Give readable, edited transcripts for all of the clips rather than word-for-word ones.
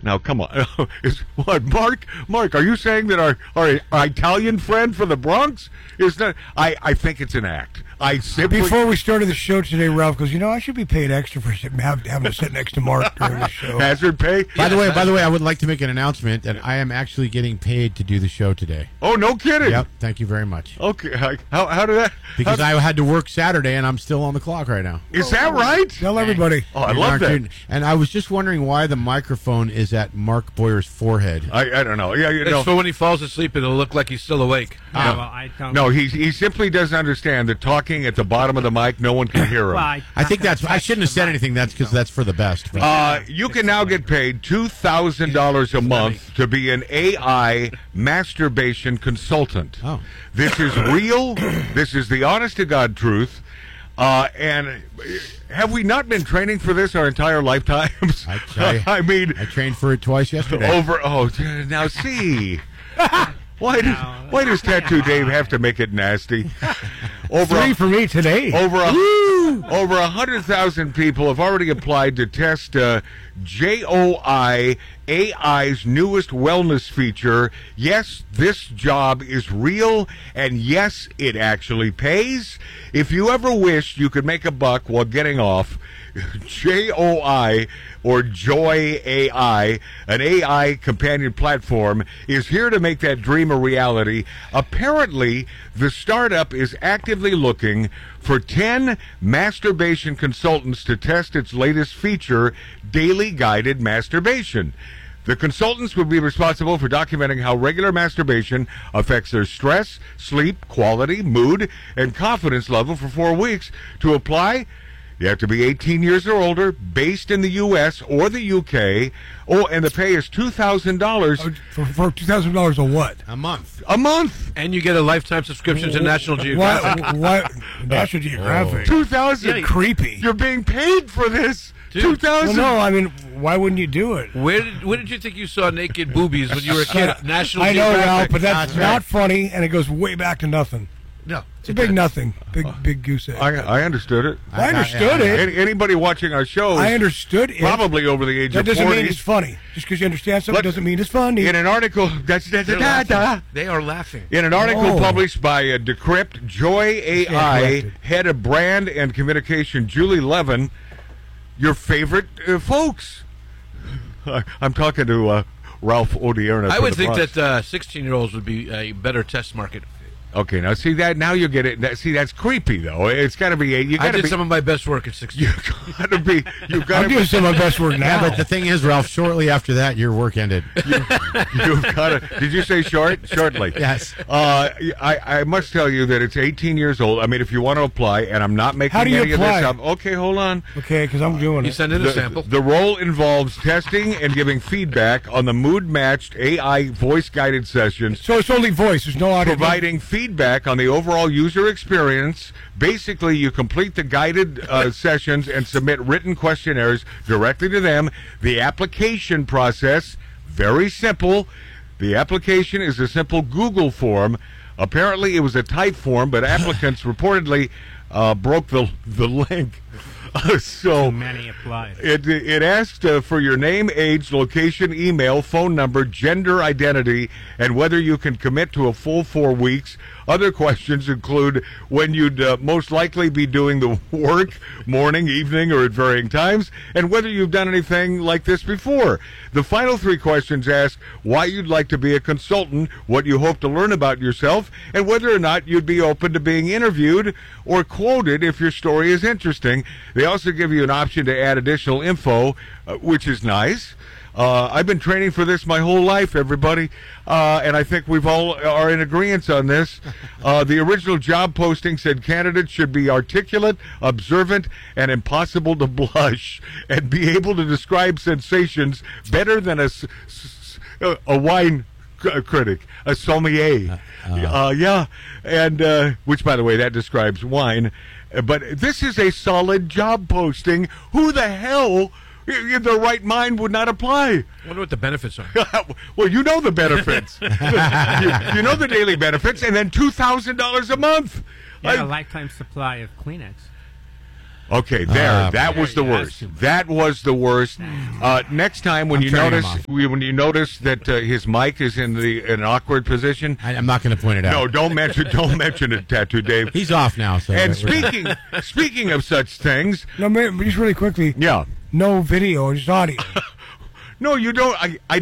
Now, come on. What, Mark, are you saying that our Italian friend from the Bronx is not? I think it's an act. Before we started the show today, Ralph goes, I should be paid extra for having to sit next to Mark during the show. Hazard pay? By the way, I would like to make an announcement that I am actually getting paid to do the show today. Oh, no kidding. Yep, thank you very much. Okay, how did that? Because I had to work Saturday and I'm still on the clock right now. Is that right? Tell everybody. Oh, I love that. And I was just wondering why the microphone is at Mark Boyer's forehead. I don't know. Yeah, it's for when he falls asleep, it'll look like he's still awake. I don't. No, he simply doesn't understand that talking at the bottom of the mic, no one can hear him. I think I shouldn't have said anything. That's because that's for the best. You can now get paid $2,000 a month to be an AI masturbation consultant. Oh. This is real. This is the honest-to-God truth. And have we not been training for this our entire lifetimes? I mean, I trained for it twice yesterday. Now see. Why does Tattoo Dave have to make it nasty? Three for me today. Over 100,000 people have already applied to test JOI AI's newest wellness feature. Yes, this job is real, and yes, it actually pays. If you ever wished you could make a buck while getting off, JOI or Joy AI, an AI companion platform, is here to make that dream a reality. Apparently, the startup is actively looking for 10 masturbation consultants to test its latest feature, Daily Guided Masturbation. The consultants will be responsible for documenting how regular masturbation affects their stress, sleep, quality, mood, and confidence level for 4 weeks. To apply, you have to be 18 years or older, based in the U.S. or the U.K. Oh, and the pay is $2,000. For $2,000 a what? A month. A month. And you get a lifetime subscription to National Geographic. What? National Geographic. $2,000. Creepy. You're being paid for this. Dude. $2,000. Well, no, I mean, why wouldn't you do it? Where did you think you saw naked boobies when you were a kid? National I know, Geographic. Ralph, but that's That's not right. funny, and it goes way back to nothing. No. It's a big nothing. Big goose egg. I understood it. I understood it. Anybody watching our shows, I understood it. probably over the age That of doesn't 40. mean it's funny. Just because you understand something But doesn't mean it's funny. In an article, They are laughing. in an article Oh. published by Decrypt, Joy AI corrected. head of brand and communication Julie Levin, your favorite folks. I'm talking to Ralph Odierna. I from would the think Bronx. that 16-year-olds would be a better test market. Okay, now see that. Now you get it. That's creepy though. It's got to be. You I got to did be. some of my best work at 16. You got to be. You got I'm to doing be. some of my best work now. Yeah, but the thing is, Ralph, shortly after that, your work ended. You've got to. Did you say shortly? Yes. I must tell you that it's 18 years old. I mean, if you want to apply, and I'm not making How do you any apply? of this up. Okay, hold on. Okay, because I'm doing You it. send in a sample. The role involves testing and giving feedback on the mood-matched AI voice-guided sessions, So it's only voice. There's no audio. providing feedback on the overall user experience. Basically, you complete the guided sessions and submit written questionnaires directly to them. The application process, very simple. The application is a simple Google form. Apparently, it was a type form, but applicants reportedly broke the link. So Many applied. it asked for your name, age, location, email, phone number, gender identity, and whether you can commit to a full 4 weeks. Other questions include when you'd most likely be doing the work, morning, evening, or at varying times, and whether you've done anything like this before. The final 3 questions ask why you'd like to be a consultant, what you hope to learn about yourself, and whether or not you'd be open to being interviewed or quoted if your story is interesting. They also give you an option to add additional info, which is nice. I've been training for this my whole life, everybody, and I think we've all are in agreement on this. The original job posting said candidates should be articulate, observant, and impossible to blush, and be able to describe sensations better than a wine critic, a sommelier. Yeah, and which, by the way, that describes wine. But this is a solid job posting. Who the hell in their right mind would not apply? I wonder what the benefits are. Well, you know the benefits. you know the daily benefits, and then $2,000 a month. Yeah, a lifetime supply of Kleenex. Okay, that was the worst. That was the worst. Next time when I'm you turning notice him when you notice that his mic is in an awkward position, I'm not going to point it out. no, don't mention it, Tattoo Dave. He's off now. So And speaking of such things, No, just really quickly. yeah. No video, just audio. No, you don't. I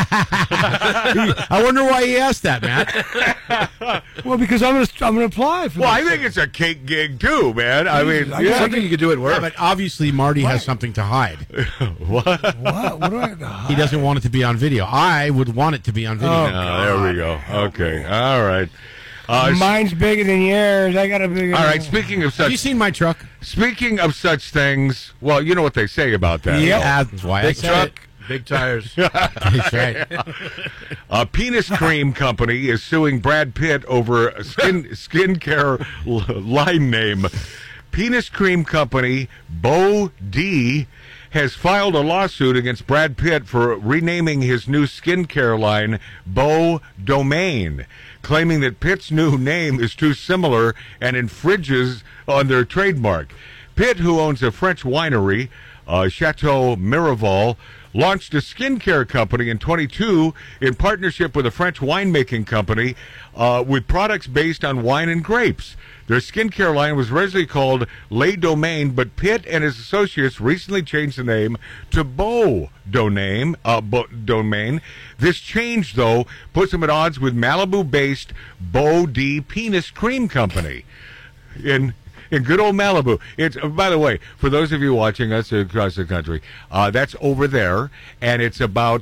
I wonder why he asked that, Matt. Well, because I'm gonna apply for. well, this. I think it's a cake gig too, man. I mean, I yeah. guess Something you could do at work. Yeah, but obviously Marty has something to hide. What? What do I? He doesn't want it to be on video. I would want it to be on video. Oh, there we go. Okay, all right. Mine's bigger than yours. I got a bigger. All right. Speaking of Have you such, seen my truck? things, well, you know what they say about that. Yeah, that's why I Big said truck, it. big tires. That's right. A penis cream company is suing Brad Pitt over a skincare line name. Penis cream company Bo D has filed a lawsuit against Brad Pitt for renaming his new skincare line Bo Domain, claiming that Pitt's new name is too similar and infringes on their trademark. Pitt, who owns a French winery, Chateau Miraval, launched a skincare company in 22 in partnership with a French winemaking company with products based on wine and grapes. Their skincare line was originally called Les Domaines, but Pitt and his associates recently changed the name to Bo Domain. This change, though, puts them at odds with Malibu-based Bo D Penis Cream Company in good old Malibu. It's by the way, for those of you watching us across the country, that's over there, and it's about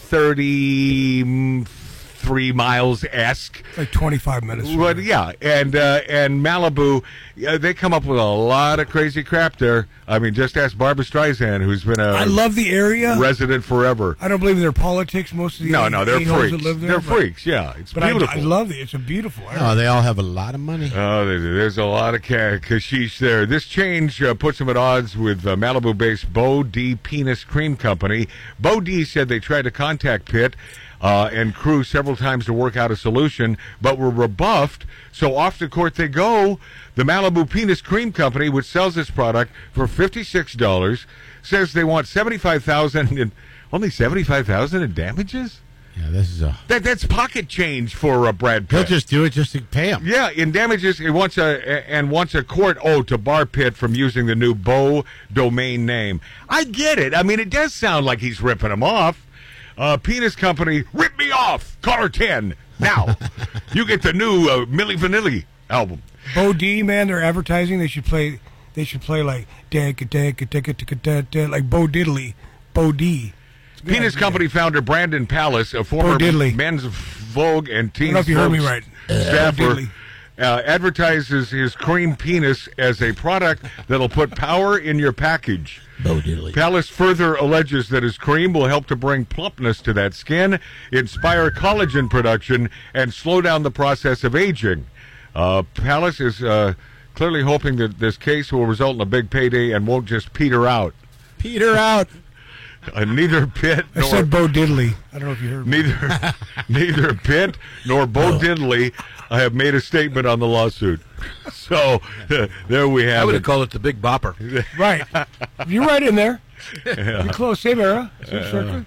33 miles-esque. like 25 minutes. But yeah, and Malibu, they come up with a lot of crazy crap there. I mean, just ask Barbara Streisand, who's been I a love the area. resident forever. I don't believe in their politics. Most of the No, they're a-holes freaks. that live there, They're but- freaks. Yeah, it's But beautiful. I love it. It's a beautiful area. Oh, they all have a lot of money. Oh, there's a lot of kashish there. This change puts them at odds with Malibu-based Bo D Penis Cream Company. Bo D said they tried to contact Pitt and crew several times to work out a solution, but were rebuffed. So off to court they go. The Malibu Penis Cream Company, which sells this product for $56, says they want $75,000 and only $75,000 in damages. Yeah, this is a. That's pocket change for Brad Pitt. He'll just do it just to pay him. Yeah, in damages, it wants a court to bar Pitt from using the new Bo Domain name. I get it. I mean, it does sound like he's ripping him off. Penis Company, rip me off. Caller 10 now. You get the new Milli Vanilli album. Bo D, man, they're advertising. They should play like like Bo Diddley, Bo D. Penis Company founder Brandon Palace, a former Diddley. Men's Vogue and I Teen don't know if you heard me right. staffer, Diddley. advertises his cream penis as a product that'll put power in your package. Bo Diddley. Palace further alleges that his cream will help to bring plumpness to that skin, inspire collagen production, and slow down the process of aging. Palace is clearly hoping that this case will result in a big payday and won't just peter out. Peter out. Neither Pitt I nor said Bo Diddley. I don't know if you heard me. neither Pitt nor Bo Diddley have made a statement on the lawsuit. So there we I have would it. have called it the Big Bopper. Right. You're right in there. You're close. Same era. Same circuit.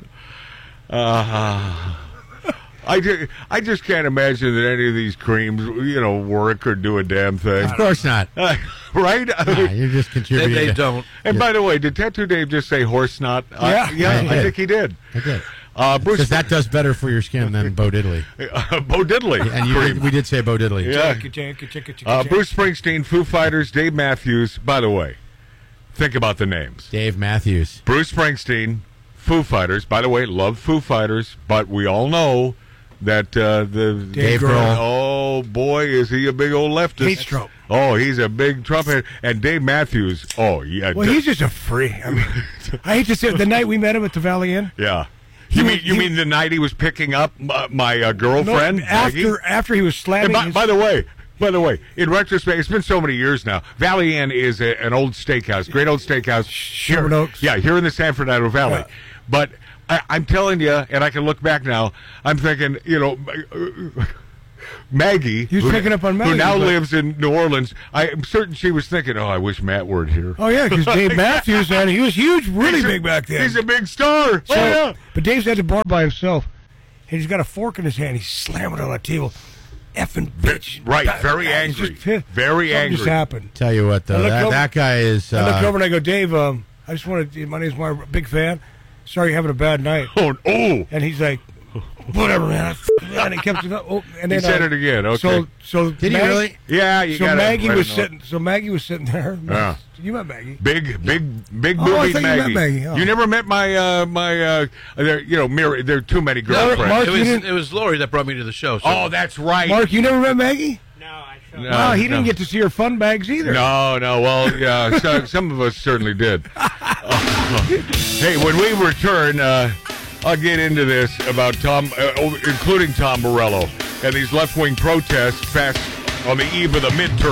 I just can't imagine that any of these creams, work or do a damn thing. Of course not. Right? You're just contributing. They to- don't. And by the way, did Tattoo Dave just say horse snot? Yeah. I did. think he did. Okay. Bruce, Because that does better for your skin than Bo Diddley. Bo Diddley. And we did say Bo Diddley. Yeah. Chicka. Bruce Springsteen, Foo Fighters, Dave Matthews. By the way, think about the names. Dave Matthews. Bruce Springsteen, Foo Fighters. By the way, love Foo Fighters, but we all know that the Dave Grohl. Oh boy, is he a big old leftist? Hates Trump. Oh, he's a big Trump head. And Dave Matthews. Oh yeah. Well, he's just a freak. I mean, I hate to say it. The night we met him at the Valley Inn. yeah. You mean the night he was picking up my girlfriend? Maggie? After he was slamming. And by the way, in retrospect, it's been so many years now. Valley Inn is an old steakhouse, great old steakhouse. Sherman here, Oaks. Yeah, here in the San Fernando Valley. Yeah. But I'm telling you, and I can look back now, I'm thinking, Maggie, He was picking up on who Maggie, now but- lives in New Orleans. I'm certain she was thinking, "Oh, I wish Matt weren't here." Oh yeah, because Dave Matthews, man, he was huge, really He's a- big back then. He's a big star. So, Oh yeah. But Dave's at the bar by himself, and he's got a fork in his hand. He's slamming it on the table, effing bitch. Right, very He's angry. just pissed. Very Something angry. just happened. Tell you what, I though, looked that, over- that guy is. I looked over and I go, Dave, I just wanted. My name's Mark, big fan. Sorry you're having a bad night. Oh, And he's like, whatever, man. And he kept it up. Oh, and he then said it again. Okay. So Did he really? yeah, you So gotta Maggie let was him know. sitting. So Maggie was sitting there. Yeah. You met Maggie. Big Oh, I movie thought you met Maggie. Maggie. Oh. You never met my there are too many girlfriends. Mark, you It didn't- was Lori that brought me to the show. So. Oh, that's right. Mark, you never met Maggie? No, Wow, he didn't no. get to see her fun bags either. No. Well, yeah, some of us certainly did. Hey, when we return, I'll get into this about Tom, including Tom Morello, and these left-wing protests passed on the eve of the midterm.